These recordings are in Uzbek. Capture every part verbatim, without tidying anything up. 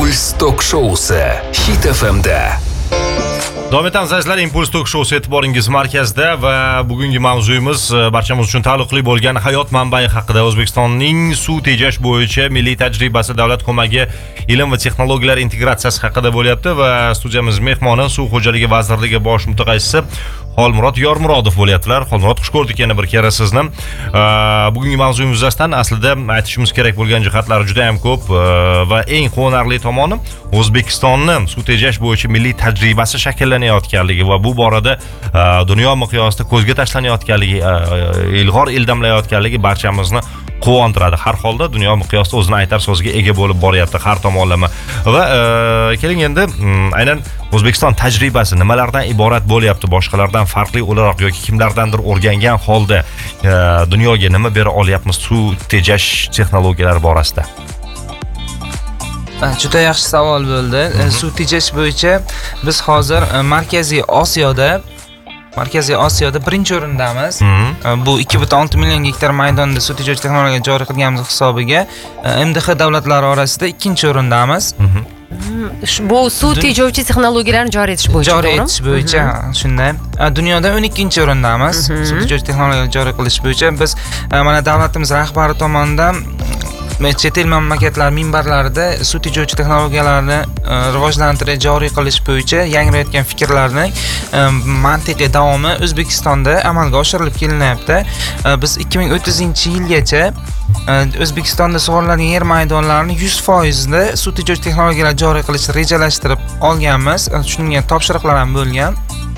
Impuls tok shousi Hit F M'da. Davom etamiz azizlar, Impuls tok shousi e'tiboringiz markazida va bugungi mavzuyimiz barchamiz uchun taalluqli bo'lgan hayot manbai haqida. O'zbekistonning suv tejash bo'yicha milliy tajribasi, davlat ko'magi, ilm va texnologiyalar integratsiyasi haqida bo'lyapti va studiyamiz mehmoni Suv xo'jaligi vazirligi bosh mutaxassisi Xolmurod Yormurodov bo'lyaptilar. Xolmurod, xush ko'rdik yana bir kere sizni. Bugungi mavzuyimiz yuzasidan aslida aytishimiz kerak bo'lgan jihatlari juda ham ko'p va eng quvonarli tomoni O'zbekistonni suv tejash bo'yicha milliy tajribasi shakllanayotganligi va bu borada dunyo miqyosida ko'zga tashlanayotganligi, ilg'or ildamlayotganligi barchamizni quvontiradi. Har holda dunyo miqyosida o'zini aytar so'ziga ega bo'lib boryapti har tomonlama. Va keling endi aynan O'zbekiston tajribasi nimalardan iborat bo'lyapti? Boshqalardan farqli o'laroq yoki kimlardandir o'rgangan holda dunyoga nima bera olyapmiz suv tejash texnologiyalari borasida? Juda yaxshi savol bo'ldi. Suv tejash bo'yicha biz hozir Markaziy Osiyoda Markaziy Osiyoda birinchi o'rindamiz. Bu ikki butun olti million gektar maydonda suv tejash texnologiyasini joriy qilganimiz hisobiga M D H davlatlari orasida ikkinchi o'rindamiz. Bu suv tejovchi texnologiyalarni joriy etish bo'yicha, joriy etish bo'yicha shunday. Dunyoda o'n ikkinchi o'rindamiz. Suv tejovchi texnologiyalarni joriy qilish bo'yicha biz mana davlatimiz rahbari tomonidan chet el mamlakatlar minbarlarida suv tejovchi texnologiyalarni rivojlantirish, joriy qilish bo'yicha yangrayotgan fikrlarning mantiqiy davomi O'zbekistonda amalga oshirilib kelinyapti. Biz ikki ming o'ttizinchi yilgacha O'zbekistonda sug'oriladigan yer maydonlarini yuz foiz da suv tejovchi texnologiyalar joriy qilishni rejalashtirib olganmiz. Shunga topshiriqlar ham bo'lgan.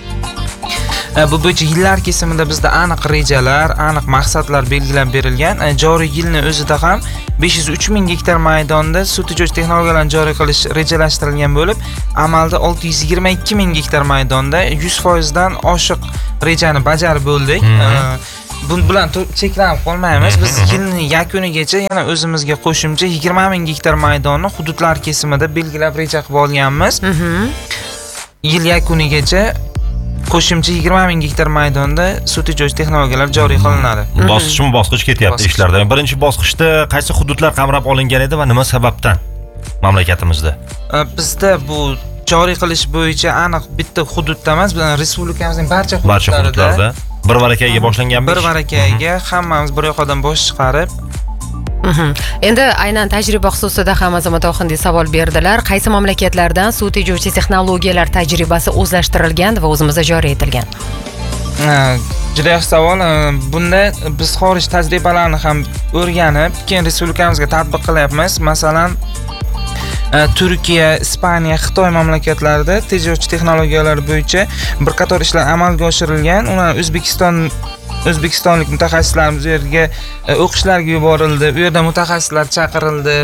Bu bo'yicha yillar kesimida bizda aniq rejalar, aniq maqsadlar belgilab berilgan. Joriy yilni o'zida ham besh yuz uch ming gektar maydonda suv tejovchi texnologiyalarni joriy qilish rejalashtirilgan bo'lib, amalda olti yuz yigirma ikki ming gektar maydonda yuz foiz dan oshiq rejani bajarib bo'ldik. Bu bilan cheklanib qolmaymiz. Biz yilning yakunigacha yana o'zimizga qo'shimcha yigirma ming gektar maydonni hududlar kesimida belgilab reja qilib olganmiz. Yil yakunigacha qo'shimcha yigirma ming gektar maydonda suv tejovchi texnologiyalar joriy qilinadi. Bosqichma-bosqich ketyapti ishlarda. Birinchi bosqichda qaysi hududlar qamrab olingan edi va nima sababdan mamlakatimizda? Bizda bu joriy qilish bo'yicha aniq bitta hududda emas, bizning respublikamizning barcha hududlarida bir varakaga boshlanganmi? Bir varakaga hammamiz bir yoqdan bosh chiqarib. Endi aynan tajriba xususida ham Azamat Oxundek savol berdilar. Qaysi mamlakatlardan suv tejovchi texnologiyalar tajribasi o'zlashtirilgan va o'zimizda joriy etilgan? Juda yaxshi savol. Bunda biz xorij tajribalarini ham o'rganib, keyin respublikamizga tatbiq qilyapmiz. Masalan, Turkiya, Ispaniya, Xitoy mamlakatlarida tejovchi texnologiyalar bo'yicha bir qator ishlar amalga oshirilgan. Ular O'zbekiston O'zbekistonlik mutaxassislarimiz u yerga o'qishlarga yuborildi. U yerda mutaxassislar chaqirildi.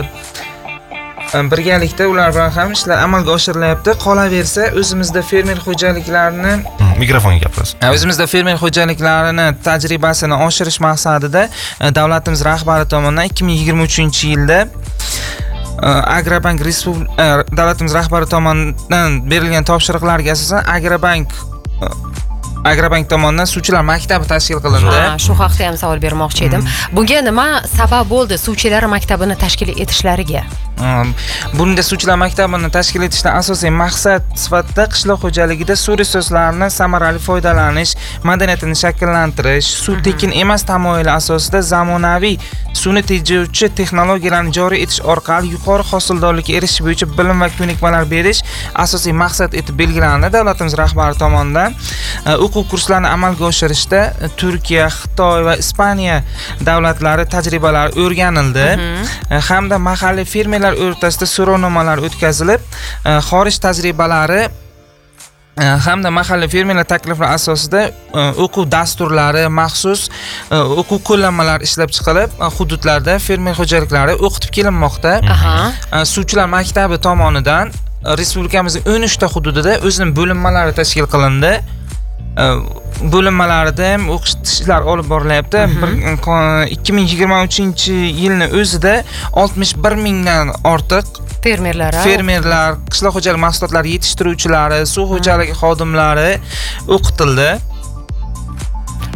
Birgalikda ular bilan ham ishlar amalga oshirilyapti. Qolaversa, o'zimizda fermer xo'jaliklarini mikrofonga gapirasiz. O'zimizda fermer xo'jaliklarini tajribasini oshirish maqsadida davlatimiz rahbari tomonidan ikki ming yigirma uchinchi yilda Agrobank davlatimiz rahbari tomonidan berilgan topshiriqlarga asosan Agrobank Agrobank tomonidan suvchilar maktabi tashkil qilindi. Ha, shu haqda ham savol bermoqchi edim. Bunga nima sabab bo'ldi suvchilar maktabini tashkil etishlariga? Bunda suvchilar maktabini tashkil etishdan asosiy maqsad sifatida qishloq xo'jaligida suv resurslarini samarali foydalanish, madaniyatini shakllantirish, suv tekin emas tamoyili asosida zamonaviy suvni tejovchi texnologiyalarni joriy etish orqali yuqori hosildorlikka erishish bo'yicha bilim va ko'nikmalar berish asosiy maqsad etib belgilandi. Davlatimiz rahbari tomonidan o'quv kurslarini amalga oshirishda Turkiya, Xitoy va Ispaniya davlatlari tajribalari o'rganildi hamda mahalliy fermerlar o'rtasida so'rovnomalar o'tkazilib, xorij tajribalari hamda mahalliy fermerlar takliflari asosida o'quv dasturlari, maxsus o'quv qo'llanmalari ishlab chiqilib, hududlarda fermer xo'jaliklari o'qitib kelinmoqda. Suvchilar maktabi tomonidan respublikamizning o'n uch ta hududida o'zining bo'linmalari tashkil qilindi. Bo'linmalarida ham o'qitishlar olib borilyapti. ikki ming yigirma uchinchi yilni o'zida oltmish bir mingdan ortiq fermerlar, fermerlar, qishloq xo'jaligi mahsulotlari yetishtiruvchilari, suv xo'jaligi xodimlari o'qitildi.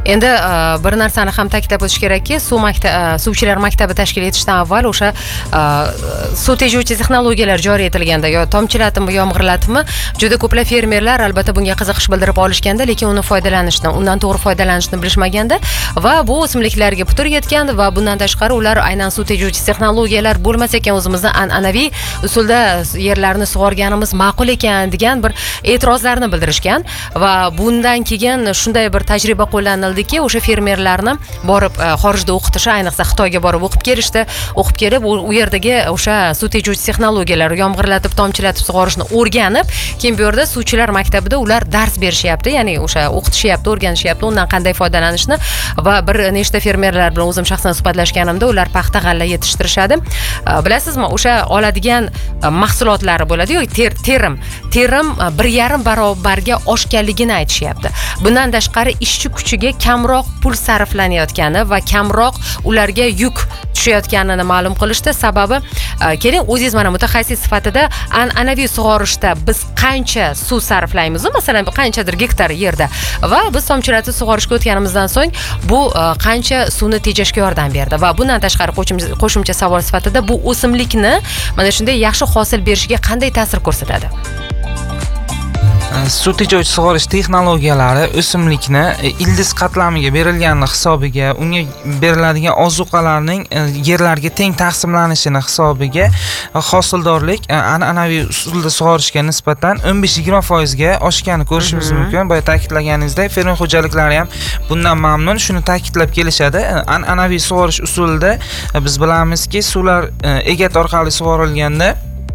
Endi bir narsani ham ta'kidlab o'tish kerakki, suv maktab suvchilar maktabi tashkil etishdan avval o'sha suv tejovchi texnologiyalar joriy etilganda yo tomchilatimi, yomg'irlatimi, juda ko'plab fermerlar albatta bunga qiziqish bildirib olishganda, lekin uni foydalanishni, undan to'g'ri foydalanishni bilishmaganda va bu o'simliklarga putur yetgan va bundan tashqari ular aynan suv tejovchi texnologiyalar bo'lmasa ekan o'zimizni an'anaviy usulda yerlarni sug'organimiz ma'qul ekan degan bir e'tirozlarni bildirishgan va bundan keyin shunday bir tajriba qo'llanildiki, o'sha fermerlarni borib xorijda o'qitishi, ayniqsa Xitoyga borib o'qib kelishdi, o'qib kelib u yerdagi o'sha suv tejovchi texnologiyalar, yomg'irlatib, tomchilatib sug'orishni o'rganib, keyin bu yerda suvchilar maktabida ular dars berishyapti, ya'ni o'sha o'qitishyapti, o'rganishyapti, undan qanday foydalanishni va bir nechta fermerlar bilan o'zim shaxsan suhbatlashganimda ular paxta g'alla yetishtirishadi. Bilasizmi, o'sha oladigan mahsulotlari bo'ladi-yu, ter, terim, terim bir yarim barobarga oshganligini aytishyapti. Bundan tashqari ishchi kuchiga kamroq pul sarflanayotgani va kamroq ularga yuk tushayotganini ma'lum qilishdi. Sababi, keling o'zingiz mana mutaxassis sifatida an'anaviy sug'orishda biz qancha suv sarflaymiz, masalan, qanchadir gektar yerda va biz tomchilatib sug'orishga o'tganimizdan so'ng bu qancha suvni tejashga yordam berdi va bundan tashqari qo'shimcha savol sifatida bu o'simlikni mana shunday yaxshi hosil berishiga qanday ta'sir ko'rsatadi? Suv tejovchi sug'orish texnologiyalari o'simlikni ildiz qatlamiga berilgani hisobiga, unga beriladigan ozuqalarning yerlarga teng taqsimlanishini hisobiga hosildorlik an'anaviy usulda sug'orishga nisbatan o'n besh yigirma foizga oshganini ko'rishimiz mumkin. Boya ta'kidlaganingizdek, fermer xo'jaliklari ham bundan mamnun, shuni ta'kidlab kelishadi. An'anaviy sug'orish usulida biz bilamizki, suvlar egat orqali sug'orilganda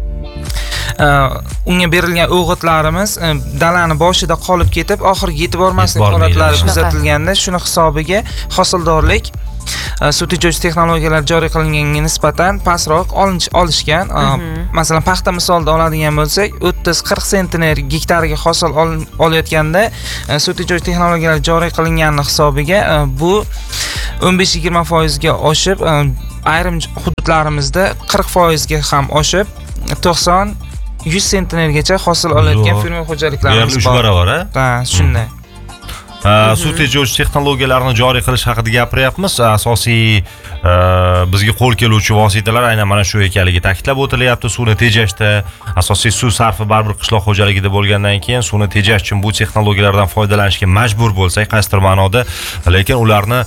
unga berilgan o'g'itlarimiz dalani boshida qolib ketib, oxiriga yetib bormaslik holatlari kuzatilganda, shuni hisobiga hosildorlik suv tejovchi texnologiyalar joriy qilinganiga nisbatan pastroq olishgan. Masalan, paxta misolida oladigan bo'lsak, o'ttiz qirq sentner gektariga hosil olayotganda suv tejovchi texnologiyalar joriy qilinganini hisobiga bu o'n besh yigirma foizga oshib, ayrim hududlarimizda qirq foizga ham oshib, to'qson yuz sentnergacha hosil olayotgan fermer xo'jaliklarimiz bor. uch barobar, ha? Ha, shunday. Suv tejovchi texnologiyalarni joriy qilish haqida gapiryapmiz. Asosiy bizga qo'l keluvchi vositalar aynan mana shu ekanligi ta'kidlab o'tilyapti. Suvni tejashda asosiy suv sarfi baribir qishloq xo'jaligida bo'lgandan keyin suvni tejash uchun bu texnologiyalardan foydalanishga majbur bo'lsak, qaysidir ma'noda, lekin ularni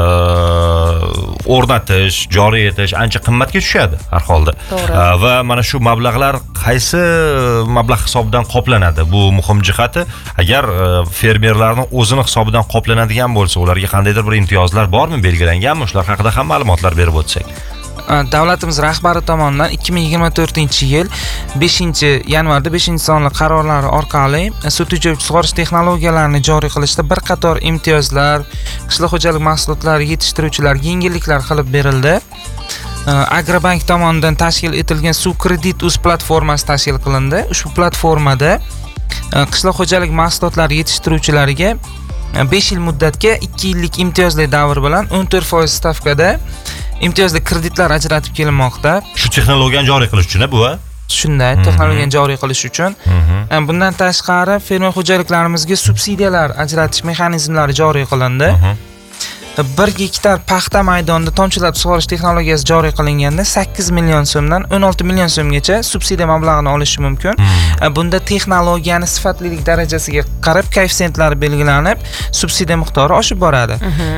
o'rnatish, joriy etish ancha qimmatga tushadi har holda. Va mana shu mablag'lar qaysi mablag' hisobidan qoplanadi? Bu muhim jihati. Agar fermerlarning o'zini hisobidan qoplanadigan bo'lsa, ularga qandaydir bir imtiyozlar bormi, belgilanganmi? Shular haqida ham ma'lumotlar berib o'tsak. Davlatimiz rahbari tomonidan ikki ming yigirma to'rtinchi yil beshinchi yanvarda beshinchi sonli qarorlari orqali suv tejovchi sug'orish texnologiyalarini joriy qilishda bir qator imtiyozlar, qishloq xo'jalik mahsulotlari yetishtiruvchilarga yengilliklar qilib berildi. Agrobank tomonidan tashkil etilgan Suv Kredit uz platformasi tashkil qilindi. Ushbu platformada qishloq xo'jalik mahsulotlari yetishtiruvchilariga besh yil muddatga ikki yillik imtiyozli davr bilan o'n to'rt foiz stavkada imtiyozli kreditlar ajratib kelinmoqda. Shu texnologiyani joriy qilish uchun bu, ha? Shunday, texnologiyani joriy qilish uchun. Bundan tashqari fermer xo'jaliklarimizga subsidiyalar ajratish mexanizmlari joriy qilindi. bir gektar paxta maydonida tomchilatib sug'orish texnologiyasi joriy qilinganda sakkiz million so'mdan o'n olti million so'mgacha subsidiya mablag'ini olishi mumkin. Bunda texnologiyani sifatlilik darajasiga qarab koeffitsentlari belgilanib, subsidiya miqdori oshib boradi.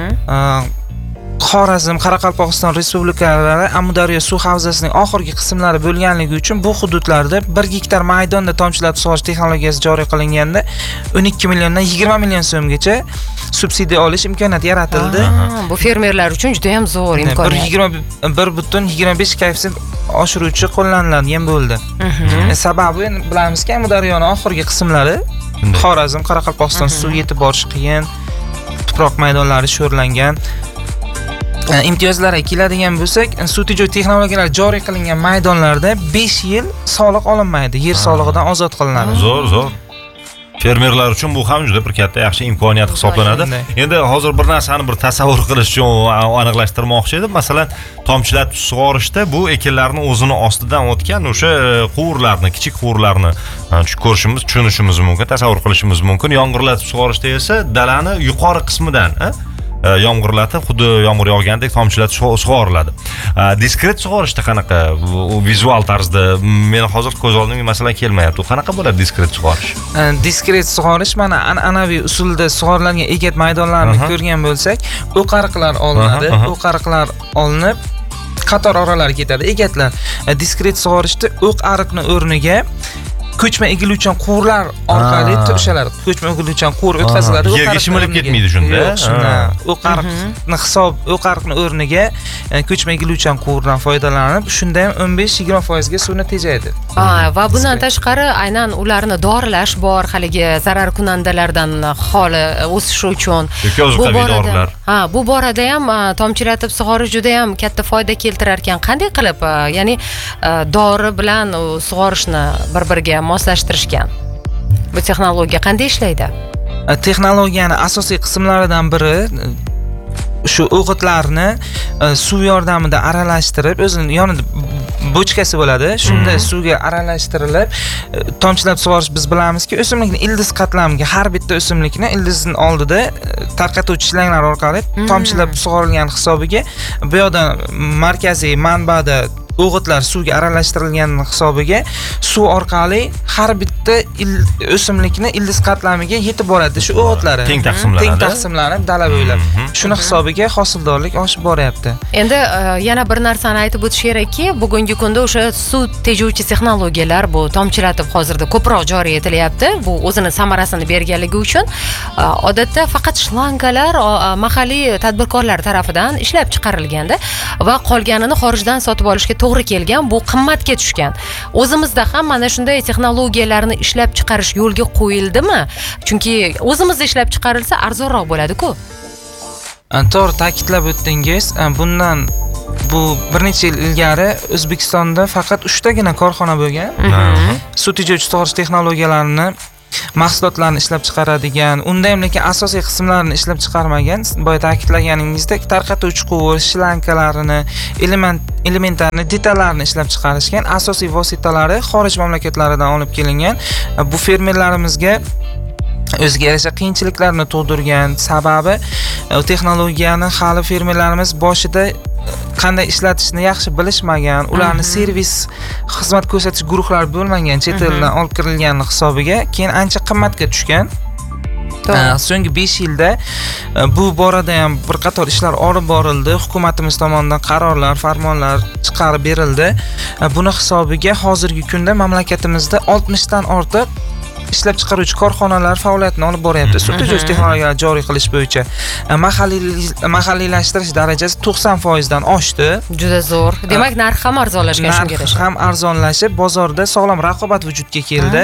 Xorazm, Qoraqalpog'iston respublikalari Amudaryo suv havzasining oxirgi qismlari bo'lganligi uchun bu hududlarda bir gektar maydonda tomchilatib sug'orish texnologiyasi joriy qilinganda o'n ikki milliondan yigirma million so'mgacha subsidiya olish imkoniyati yaratildi. Bu fermerlar uchun juda ham zo'r imkoniyat. bir butun yigirma besh koeffitsient oshiruvchi qo'llaniladigan bo'ldi. Sababi bilamizki, Amudaryoning oxirgi qismlari Xorazm, Qoraqalpog'iston suv yetib borish qiyin, tuproq maydonlari sho'rlangan. Imtiyozlarga keladigan bo'lsak, suv tejovchi texnologiyalar joriy qilingan maydonlarda besh yil soliq olinmaydi, yer solig'idan ozod qilinadi. Zo'r, zo'r. Fermerlar uchun bu ham juda bir katta yaxshi imkoniyat hisoblanadi. Endi hozir bir narsani bir tasavvur qilish uchun aniqlashtirmoqchi edim. Masalan, tomchilatib sug'orishda bu ekinlarni o'zini ostidan o'tgan o'sha quvurlarni, kichik quvurlarni ko'rishimiz, tushunishimiz mumkin, tasavvur qilishimiz mumkin. Yomg'irlatib sug'orishda esa dalani yuqori qismidan, yomg'irlatib, xuddi yomg'ir yog'gandek tomchilatib sug'oriladi. Diskret sug'orishda qanaqa vizual tarzda meni hozir ko'z oldimga masalan kelmayapti. U qanaqa bo'ladi diskret sug'orish? Diskret sug'orish mana an'anaviy usulda sug'orilgan egat maydonlarini ko'rgan bo'lsak, o'qariqlar olinadi. O'qariqlar olinib qator oralari ketadi. Egatlar diskret sug'orishda o'q ariqni o'rniga ko'chma egiluvchan quvurlar orqali o'shalar ko'chma egiluvchan quvur o'tkaziladi. Yerga shimilib ketmaydi shunda. Yo'q, shunda. O'qariqni hisob, o'qariqni o'rniga ko'chma egiluvchan quvurdan foydalanib, shunda ham o'n besh yigirma foiz ga suvni tejaydi. Ha, va bundan tashqari aynan ularni doralash bor, haligi zarar kunandalardan xoli o'sishi uchun. Bu borada, ha, bu borada ham tomchilatib sug'orish juda ham katta foyda keltirar ekan. Qanday qilib, ya'ni dori bilan sug'orishni bir-biriga moslashtirishgan? Bu texnologiya qanday ishlaydi? Texnologiyaning asosiy qismlaridan biri shu o'g'itlarni suv yordamida aralashtirib, o'zining yonida bochkasi bo'ladi. Shunda suvga aralashtirilib, tomchilab sug'orish biz bilamizki, o'simlikning ildiz qatlamiga har bitta o'simlikni ildizning oldida tarqatuvchi shlanglar orqali tomchilab sug'orilgan hisobiga bu yoqda markaziy manbada o'g'itlar suvga aralashtirilgan hisobiga suv orqali har bitta o'simlikni ildiz qatlamiga yetib boradi. Shu o'g'itlari teng taqsimlanadi. Teng taqsimlanib dala bo'ylab. Shuni hisobiga hosildorlik oshib boryapti. Endi yana bir narsani aytib o'tish kerakki, bugungi kunda o'sha suv tejuvchi texnologiyalar bu tomchilatib hozirda ko'proq joriy etilyapti. Bu o'zini samarasini berganligi uchun odatda faqat shlangalar mahalliy tadbirkorlar tarafidan ishlab chiqarilganda va qolganini xorijdan sotib olishga to'g'ri kelgan, bu qimmatga tushgan. O'zimizda ham mana shunday texnologiyalarni ishlab chiqarish yo'lga qo'yildimi? Chunki o'zimizda ishlab chiqarilsa arzonroq bo'ladi-ku. To'g'ri ta'kidlab o'tdingiz. Bundan bu bir necha yil ilgari O'zbekistonda faqat uchtagina korxona bo'lgan. Suv tejovchi sug'orish texnologiyalarini mahsulotlarni ishlab chiqaradigan, unda ham lekin asosiy qismlarini ishlab chiqarmagan. Boya ta'kidlaganingizdek, tarqatuvchi quvur, shlankalarni, element elementlarni, detallarni ishlab chiqarishgan. Asosiy vositalari xorij mamlakatlaridan olib kelingan. Bu fermerlarimizga o'ziga yarasha qiyinchiliklarni tug'dirgan. Sababi texnologiyani hali fermerlarimiz boshida qanday ishlatishni yaxshi bilishmagan, ularni servis xizmat ko'rsatish guruhlari bo'lmagan, chet eldan olib kirilgan hisobiga keyin ancha qimmatga tushgan. So'nggi besh yilda bu borada ham bir qator ishlar olib borildi. Hukumatimiz tomonidan qarorlar, farmonlar chiqarib berildi. Buni hisobiga hozirgi kunda mamlakatimizda oltmishdan ortiq ishlab chiqaruvchi korxonalar faoliyatini olib boryapti. Suv tejovchi texnologiyalar joriy qilish bo'yicha mahalliylashtirish darajasi to'qson foiz dan oshdi. Juda zo'r. Demak, narx ham arzonlashgan shunga yarasha. Narx ham arzonlashib, bozorda sog'lom raqobat vujudga keldi.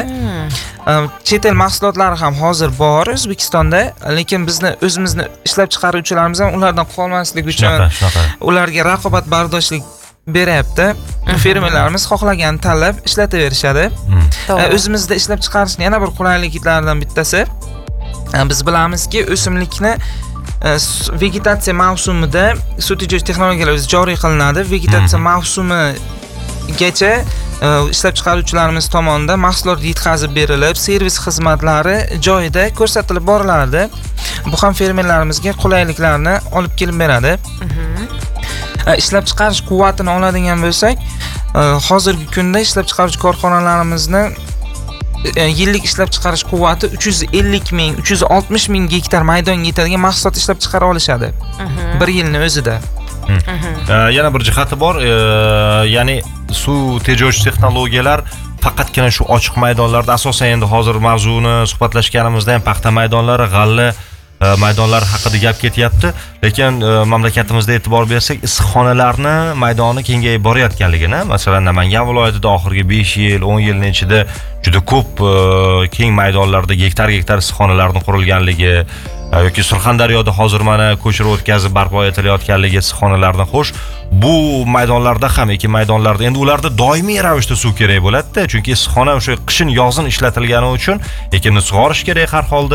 Chet el mahsulotlari ham hozir bor O'zbekistonda, lekin bizni o'zimizni ishlab chiqaruvchilarimiz ham ulardan qolmaslik uchun ularga raqobat bardoshlik beryapti. Fermerlarimiz xohlagan tanlab ishlataverishadi. O'zimizda ishlab chiqarishning yana bir qulayliklaridan bittasi, biz bilamizki, o'simlikni vegetatsiya mavsumida suv tejovchi texnologiyalar o'zi joriy qilinadi. Vegetatsiya mavsumigacha ishlab chiqaruvchilarimiz tomonidan mahsulot yetkazib berilib, servis xizmatlari joyida ko'rsatilib boriladi. Bu ham fermerlarimizga qulayliklarni olib kelib beradi. Ishlab chiqarish quvvatini oladigan bo'lsak, hozirgi kunda ishlab chiqaruvchi korxonalarimizni yillik ishlab chiqarish quvvati uch yuz ellik ming, uch yuz oltmish ming gektar maydonga yetadigan mahsulot ishlab chiqara olishadi bir yilni o'zida. Yana bir jihati bor, ya'ni suv tejovchi texnologiyalar faqatgina shu ochiq maydonlarda, asosan endi hozir mavzuni suhbatlashganimizda ham paxta maydonlari, g'alla maydonlar haqida gap ketyapti, lekin mamlakatimizda e'tibor bersak, issiqxonalarni maydoni kengayib borayotganligini, masalan, Namangan viloyatida oxirgi besh yil, o'n yilning ichida juda ko'p keng maydonlarda gektar-gektar issiqxonalarning qurilganligi yoki Surxondaryoda hozir mana ko'chirib o'tkazib barpo etilayotganligi issiqxonalarni, xo'sh, bu maydonlarda ham, ekin maydonlarda endi ularda doimiy ravishda suv kerak bo'ladi-da, chunki issiqxona o'sha qishin yozin ishlatilgani uchun ekinni sug'orish kerak har holda.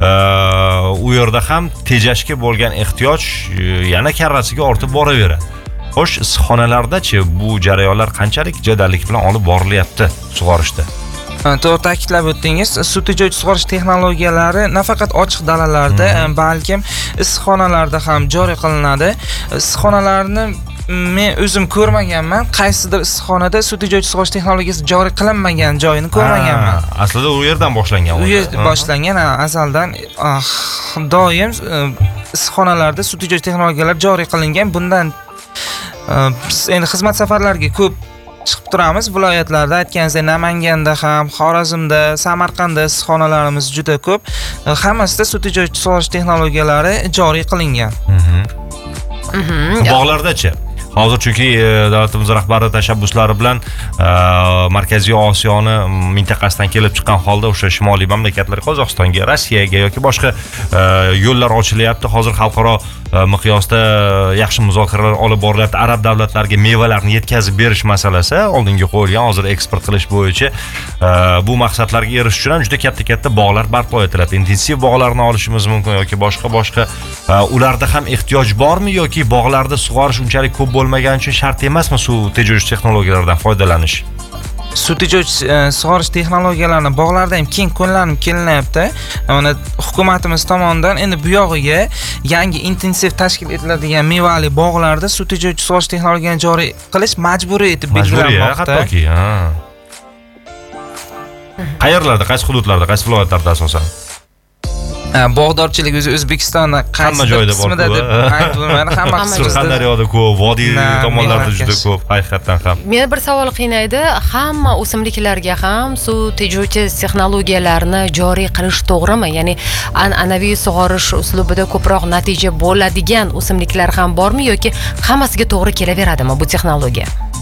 U yerda ham tejashga bo'lgan ehtiyoj yana karrasiga ortib boraveradi. Xo'sh, issiqxonalarda-chi bu jarayonlar qanchalik jadallik bilan olib borilyapti sug'orishda? To'g'ri ta'kidlab o'tdingiz. Suv tejovchi sug'orish texnologiyalari nafaqat ochiq dalalarda, balkim issiqxonalarda ham joriy qilinadi. Issiqxonalarni men o'zim ko'rmaganman. Qaysidir issiqxonada suv tejovchi sug'orish texnologiyasi joriy qilinmagan joyini ko'rmaganman. Aslida u yerdan boshlangan. U yerdan boshlangan, azaldan doim issiqxonalarda suv tejovchi texnologiyalar joriy qilingan. Bundan biz endi xizmat safarlariga ko'p chiqib turamiz. Viloyatlarda aytganingizdek Namanganda ham, Xorazmda, Samarqandda issiqxonalarimiz juda ko'p. Hammasida suv tejovchi sug'orish texnologiyalari joriy qilingan. Bog'larda-chi? Hozir chunki davlatimiz rahbari tashabbuslari bilan Markaziy Osiyoni mintaqasidan kelib chiqqan holda o'sha shimoliy mamlakatlar, Qozog'istonga, Rossiyaga yoki boshqa yo'llar ochilyapti. Hozir xalqaro miqyosda yaxshi muzokaralar olib borilyapti. Arab davlatlariga mevalarni yetkazib berish masalasi oldinga qo'yilgan. Hozir eksport qilish bo'yicha bu maqsadlarga erishish uchun ham juda katta-katta bog'lar barpo etiladi. Intensiv bog'larni olishimiz mumkin yoki boshqa-boshqa ularda ham ehtiyoj bormi yoki bog'larda sug'orish unchalik ko'p bo'lmagani uchun shart emasmi suv tejovchi texnologiyalaridan foydalanish? Suv tejovchi sug'orish texnologiyalarini bog'larda ham keng qo'llanib kelinyapti. Mana hukumatimiz tomonidan endi bu yog'iga yangi intensiv tashkil etiladigan mevali bog'larda suv tejovchi sug'orish texnologiyasini joriy qilish majburiy etib belgilanmoqda. Hattoki, ha. Qayerlarda, qaysi hududlarda, qaysi viloyatlarda asosan? Bog'dorchilik o'zi O'zbekistonda hamma joyda bor. Aytib bo'lmaydi, hamma Surxondaryoda ko'p, vodiy tomonlarda juda ko'p, haqiqatan ham. Meni bir savol qiynaydi. Hamma o'simliklarga ham suv tejovchi texnologiyalarni joriy qilish to'g'rimi? Ya'ni an'anaviy sug'orish uslubida ko'proq natija bo'ladigan o'simliklar ham bormi yoki hammasiga to'g'ri kelaveradimi bu texnologiya?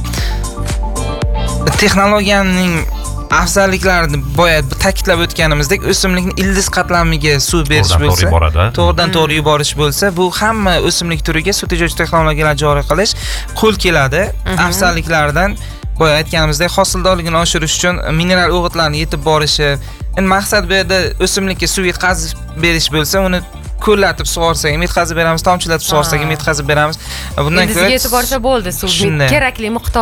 Texnologiyaning afzalliklarini boya ta'kidlab o'tganimizdek, o'simlikning ildiz qatlamiga suv berish bo'lsa, to'g'ridan to'g'ri yuborish bo'lsa, bu hamma o'simlik turiga suv tejovchi texnologiyalar joriy qilish qo'l keladi. Afzalliklaridan boya aytganimizdek, hosildorligini oshirish uchun mineral o'g'itlarni yetib borishi. Endi maqsad bu yerda o'simlikka suv yetkazib berish bo'lsa, uni ko'llatib sug'orsak ham yetkazib beramiz, tomchilatib sug'orsak ham yetkazib beramiz. Bundan ko'ra yetib borsa bo'ldi, suv kerakli miqdor